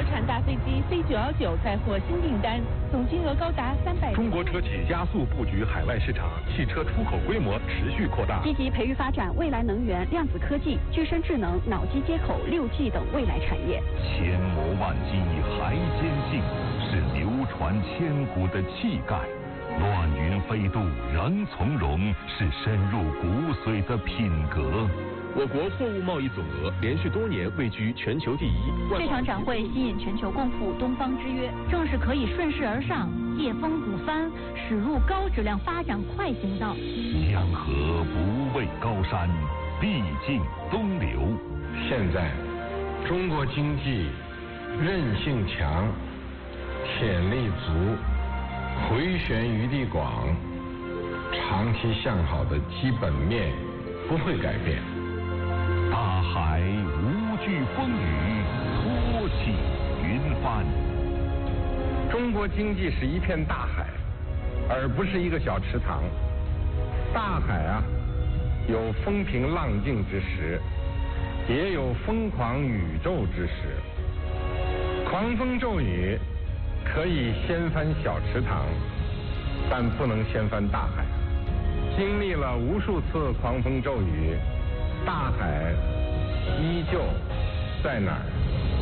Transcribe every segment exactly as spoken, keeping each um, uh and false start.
国产大飞机 C 九一九再获新订单，总金额高达三百。 中国车企加速布局海外市场，汽车出口规模持续扩大， 积极培育发展未来能源、量子科技、具身智能、脑机接口、六 G 等未来产业。 千磨万击还坚信，是流传千古的气概。乱云飞渡仍从容，是深入骨髓的品格。 我国货物贸易总额连续多年位居全球第一。 这场展会吸引全球共赴东方之约，正是可以顺势而上，借风鼓帆，驶入高质量发展快行道。 江河不畏高山，毕竟东流。 现在，中国经济韧性强，潜力足，回旋余地广，长期向好的基本面不会改变。 大海无惧风雨，托起云帆。 中国经济是一片大海，而不是一个小池塘。大海啊，有风平浪静之时，也有疯狂宇宙之时。狂风骤雨可以掀翻小池塘，但不能掀翻大海。经历了无数次狂风骤雨，大海依旧在哪儿？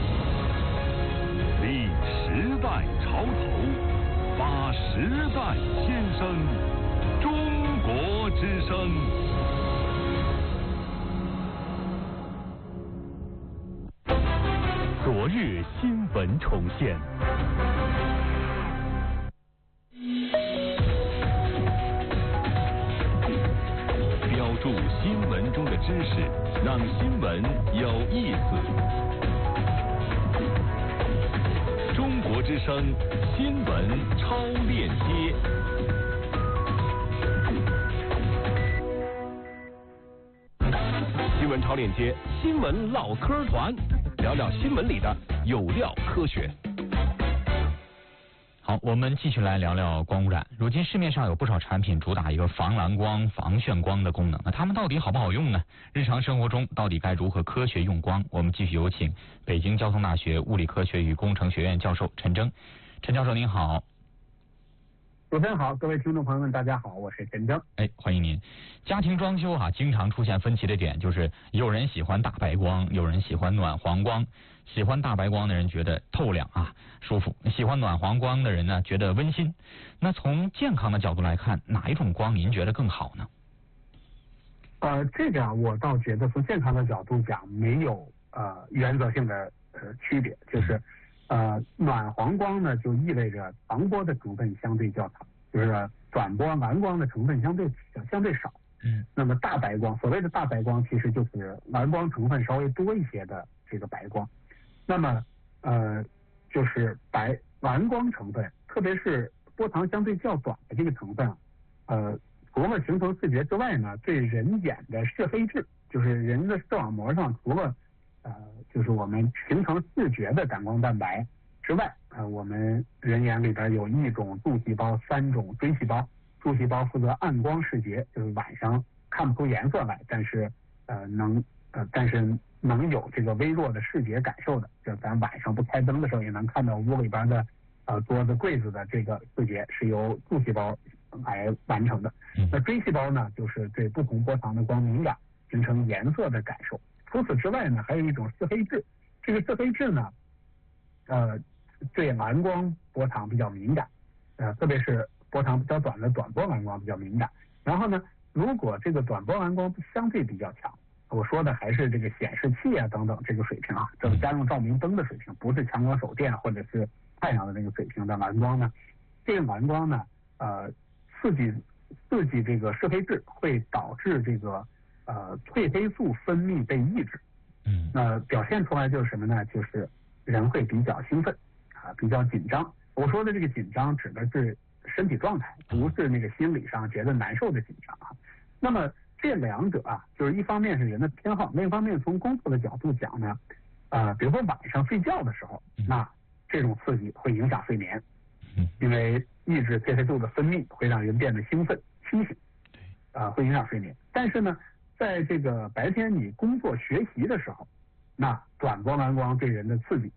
立时代潮头，发时代先声，中国之声。昨日新闻重现。标注新闻中的知识，让新闻有意思。中国之声新闻超链接。 新闻超链接，新闻唠嗑团，聊聊新闻里的有料科学。 好，我们继续来聊聊光污染。如今市面上有不少产品主打一个防蓝光、防眩光的功能，那它们到底好不好用呢？日常生活中到底该如何科学用光？我们继续有请北京交通大学物理科学与工程学院教授陈征。陈教授您好。 主持人好，各位听众朋友们，大家好，我是陈征。 哎，欢迎您。家庭装修啊，经常出现分歧的点就是有人喜欢大白光，有人喜欢暖黄光。喜欢大白光的人觉得透亮啊舒服，喜欢暖黄光的人呢觉得温馨。那从健康的角度来看，哪一种光您觉得更好呢？ 呃，这个我倒觉得从健康的角度讲，没有呃原则性的呃区别，就是呃暖黄光呢就意味着长波的成分相对较长，就是短波蓝光的成分相对相对少。嗯。那么大白光，所谓的大白光其实就是蓝光成分稍微多一些的这个白光。那么，呃，就是白蓝光成分，特别是波长相对较短的这个成分，呃，除了形成视觉之外呢，对人眼的视黑质，就是人的视网膜上除了呃，就是我们形成视觉的感光蛋白之外，呃，我们人眼里边有一种柱细胞，三种锥细胞。柱细胞负责暗光视觉，就是晚上看不出颜色来，但是呃能呃但是。能有这个微弱的视觉感受的，就咱晚上不开灯的时候也能看到屋里边的呃桌子柜子的这个视觉是由柱细胞来完成的。那锥细胞呢，就是对不同波长的光敏感，形成颜色的感受。除此之外呢，还有一种视黑质，这个视黑质呢，呃，对蓝光波长比较敏感，呃，特别是波长比较短的短波蓝光比较敏感。然后呢，如果这个短波蓝光相对比较强。我说的还是这个显示器啊等等这个水平啊，这是家用照明灯的水平，不是强光手电或者是太阳的那个水平的蓝光呢。这个蓝光呢，呃，刺激刺激这个视黑质会导致这个呃褪黑素分泌被抑制。嗯。那表现出来就是什么呢？就是人会比较兴奋啊，比较紧张。我说的这个紧张指的是身体状态，不是那个心理上觉得难受的紧张啊。那么。这两者啊，就是一方面是人的偏好，另一方面从工作的角度讲呢，呃，比如说晚上睡觉的时候，那这种刺激会影响睡眠，因为抑制褪黑素的分泌会让人变得兴奋、清醒，啊、呃，会影响睡眠。但是呢，在这个白天你工作学习的时候，那短波蓝光对人的刺激